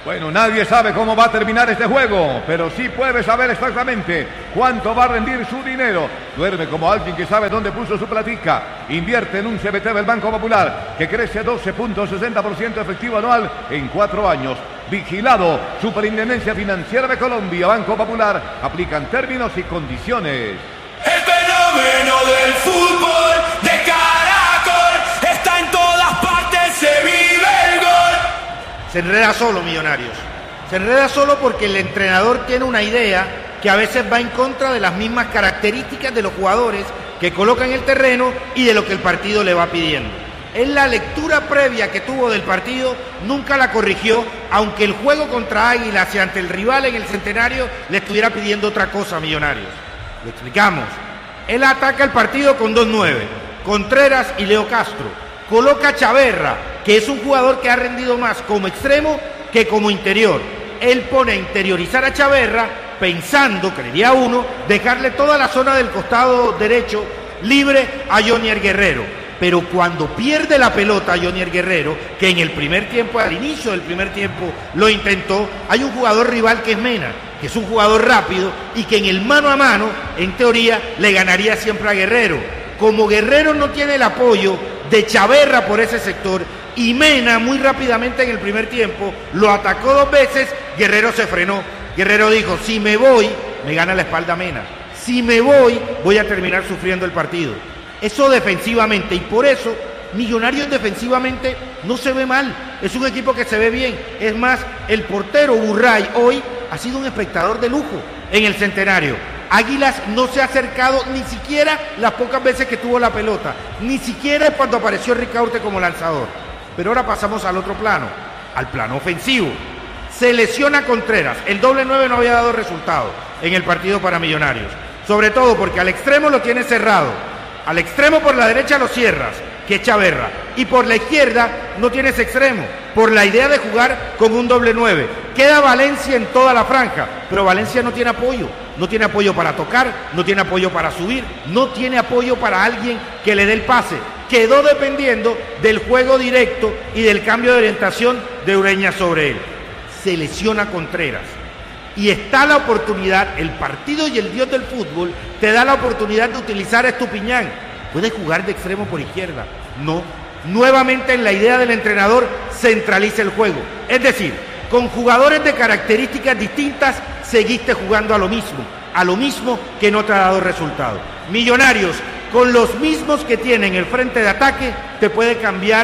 Bueno, nadie sabe cómo va a terminar este juego, pero sí puede saber exactamente cuánto va a rendir su dinero. Duerme como alguien que sabe dónde puso su platica. Invierte en un CBT del Banco Popular que crece 12.60% efectivo anual en 4 años. Vigilado, Superintendencia Financiera de Colombia, Banco Popular. Aplican términos y condiciones. El fenómeno del fútbol de Caracol está en todas partes, se vive el gol. Se enreda solo, Millonarios. Se enreda solo porque el entrenador tiene una idea que a veces va en contra de las mismas características de los jugadores que coloca en el terreno y de lo que el partido le va pidiendo. En la lectura previa que tuvo del partido, nunca la corrigió, aunque el juego contra Águilas y ante el rival en el Centenario le estuviera pidiendo otra cosa a Millonarios. Lo explicamos. Él ataca el partido con 2-9, Contreras y Leo Castro. Coloca a Chaverra, que es un jugador que ha rendido más como extremo que como interior. Él pone a interiorizar a Chaverra, pensando, creería uno, dejarle toda la zona del costado derecho libre a Jonier Guerrero. Pero cuando pierde la pelota a Jonier Guerrero, que en el primer tiempo, al inicio del primer tiempo, lo intentó, hay un jugador rival que es Mena, que es un jugador rápido y que en el mano a mano, en teoría, le ganaría siempre a Guerrero. Como Guerrero no tiene el apoyo de Chaverra por ese sector y Mena muy rápidamente en el primer tiempo lo atacó 2 veces, Guerrero se frenó. Guerrero dijo, si me voy, me gana la espalda Mena. Si me voy a terminar sufriendo el partido. Eso defensivamente, y por eso Millonarios defensivamente no se ve mal, es un equipo que se ve bien. Es más, el portero Burray hoy ha sido un espectador de lujo en el Centenario. Águilas no se ha acercado ni siquiera las pocas veces que tuvo la pelota, ni siquiera cuando apareció Ricaurte como lanzador. Pero ahora pasamos al otro plano, al plano ofensivo. Se lesiona Contreras, el doble 9 no había dado resultado en el partido para Millonarios, sobre todo porque al extremo lo tiene cerrado, al extremo por la derecha lo cierras, que es Chaverra, y por la izquierda no tienes extremo, por la idea de jugar con un doble 9. Queda Valencia en toda la franja, pero Valencia no tiene apoyo. No tiene apoyo para tocar, no tiene apoyo para subir, no tiene apoyo para alguien que le dé el pase. Quedó dependiendo del juego directo y del cambio de orientación de Ureña sobre él. Se lesiona Contreras. Y está la oportunidad, el partido y el Dios del fútbol te da la oportunidad de utilizar a Estupiñán. Puede jugar de extremo por izquierda. No. Nuevamente en la idea del entrenador centraliza el juego. Es decir, con jugadores de características distintas seguiste jugando a lo mismo que no te ha dado resultado. Millonarios, con los mismos que tienen el frente de ataque, te puede cambiar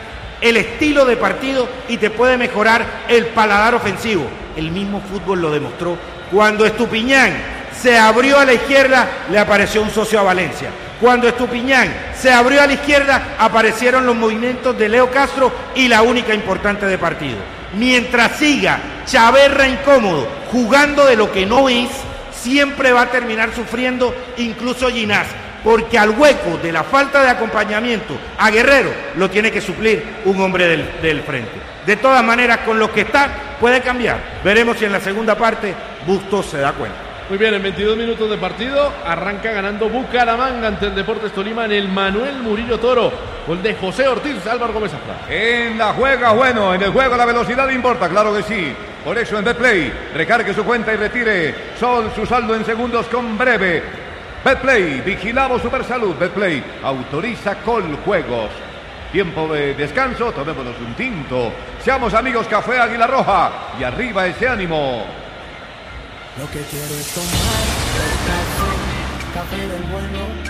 el estilo de partido y te puede mejorar el paladar ofensivo. El mismo fútbol lo demostró. Cuando Estupiñán se abrió a la izquierda, le apareció un socio a Valencia. Cuando Estupiñán se abrió a la izquierda, aparecieron los movimientos de Leo Castro y la única importante de partido. Mientras siga Chaverra incómodo, jugando de lo que no es, siempre va a terminar sufriendo, incluso Ginás, porque al hueco de la falta de acompañamiento a Guerrero lo tiene que suplir un hombre del frente. De todas maneras, con lo que está, puede cambiar. Veremos si en la segunda parte Bustos se da cuenta. Muy bien, en 22 minutos de partido arranca ganando Bucaramanga ante el Deportes Tolima en el Manuel Murillo Toro. Gol de José Ortiz, Álvaro Gómez Zafra. En la juega, bueno, en el juego la velocidad importa, claro que sí. Por eso en Betplay, recargue su cuenta y retire su saldo en segundos con breve. Betplay, vigilamos Supersalud. Betplay, autoriza Coljuegos. Tiempo de descanso, tomémonos un tinto. Seamos amigos, Café Águila Roja. Y arriba ese ánimo. Lo que quiero es tomar café del bueno.